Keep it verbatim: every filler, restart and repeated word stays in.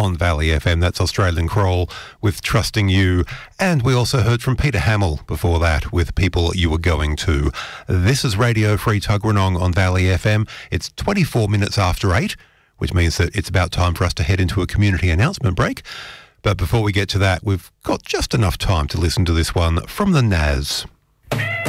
on Valley F M. That's Australian Crawl with Trusting You. And we also heard from Peter Hamill before that with People You Were Going To. This is Radio Free Tuggeranong on Valley F M. It's twenty-four minutes after eight, which means that it's about time for us to head into a community announcement break. But before we get to that, we've got just enough time to listen to this one from the N A S.